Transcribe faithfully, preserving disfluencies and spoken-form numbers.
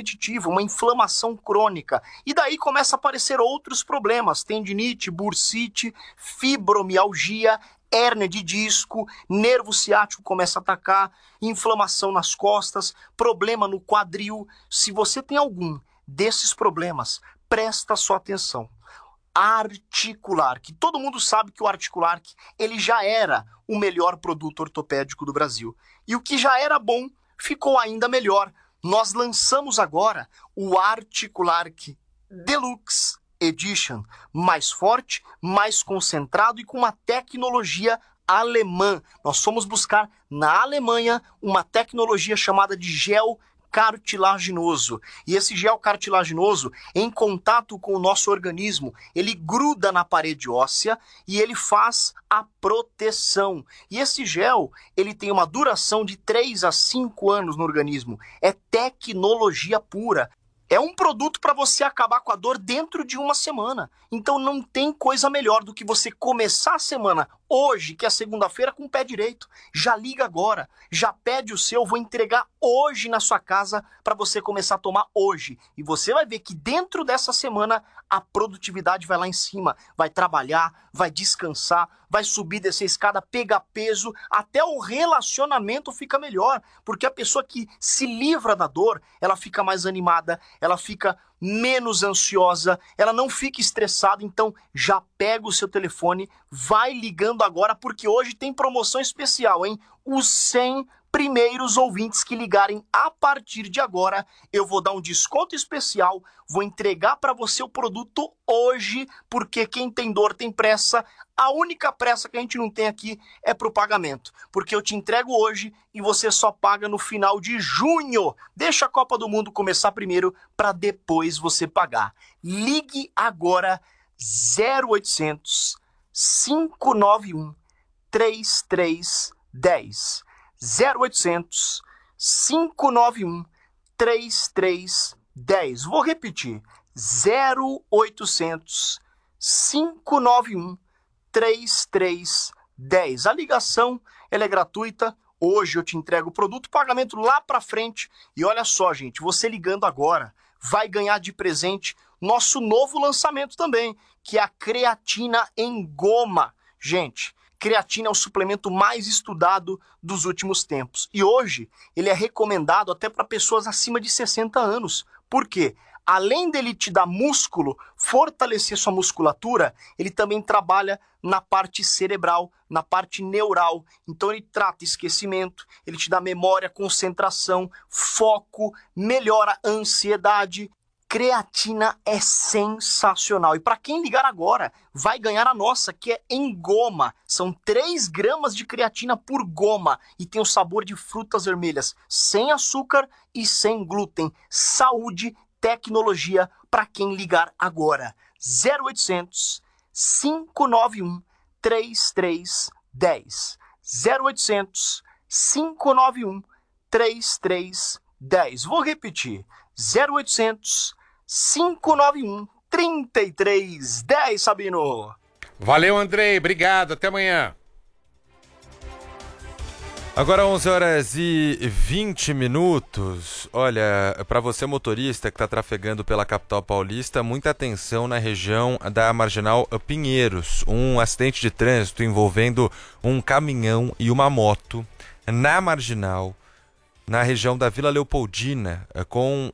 repetitivo, uma inflamação crônica. E daí começa a aparecer outros problemas, tendinite, bursite, fibromialgia, hérnia de disco, nervo ciático começa a atacar, inflamação nas costas, problema no quadril. Se você tem algum desses problemas, presta sua atenção. Articular, que todo mundo sabe que o Articular, ele já era o melhor produto ortopédico do Brasil. E o que já era bom, ficou ainda melhor. Nós lançamos agora o Articular Deluxe Edition, mais forte, mais concentrado e com uma tecnologia alemã. Nós fomos buscar na Alemanha uma tecnologia chamada de gel cartilaginoso. E esse gel cartilaginoso, em contato com o nosso organismo, ele gruda na parede óssea e ele faz a proteção. E esse gel, ele tem uma duração de três a cinco anos no organismo. É tecnologia pura. É um produto para você acabar com a dor dentro de uma semana. Então não tem coisa melhor do que você começar a semana hoje, que é segunda-feira, com o pé direito. Já liga agora, já pede o seu, vou entregar hoje na sua casa para você começar a tomar hoje. E você vai ver que dentro dessa semana a produtividade vai lá em cima. Vai trabalhar, vai descansar, vai subir, descer a escada, pegar peso, até o relacionamento fica melhor. Porque a pessoa que se livra da dor, ela fica mais animada, ela fica menos ansiosa, ela não fica estressada. Então já pega o seu telefone, vai ligando agora, porque hoje tem promoção especial, hein? Os cem primeiros ouvintes que ligarem a partir de agora, eu vou dar um desconto especial, vou entregar para você o produto hoje, porque quem tem dor tem pressa. A única pressa que a gente não tem aqui é pro pagamento, porque eu te entrego hoje e você só paga no final de junho. Deixa a Copa do Mundo começar primeiro para depois você pagar. Ligue agora zero oitocentos, cinco nove um, três três um zero. zero oitocentos, cinco nove um, três três um zero. Vou repetir. zero oitocentos, cinco nove um, três três um zero. A ligação ela é gratuita. Hoje eu te entrego o produto, pagamento lá pra frente. E olha só, gente, você ligando agora vai ganhar de presente nosso novo lançamento também, que é a creatina em goma. Gente, creatina é o suplemento mais estudado dos últimos tempos. E hoje ele é recomendado até para pessoas acima de sessenta anos. Por quê? Além dele te dar músculo, fortalecer sua musculatura, ele também trabalha na parte cerebral, na parte neural. Então ele trata esquecimento, ele te dá memória, concentração, foco, melhora a ansiedade. Creatina é sensacional. E para quem ligar agora, vai ganhar a nossa, que é em goma. São três gramas de creatina por goma e tem o sabor de frutas vermelhas, sem açúcar e sem glúten. Saúde, tecnologia, para quem ligar agora. zero oitocentos, cinco nove um, três três um zero. zero oitocentos, cinco nove um, três três um zero. Vou repetir. zero oitocentos, cinco nove um, três três um zero, Sabino. Valeu, Andrei. Obrigado. Até amanhã. Agora onze horas e vinte minutos. Olha, para você motorista que está trafegando pela capital paulista, muita atenção na região da Marginal Pinheiros. Um acidente de trânsito envolvendo um caminhão e uma moto na Marginal, na região da Vila Leopoldina, com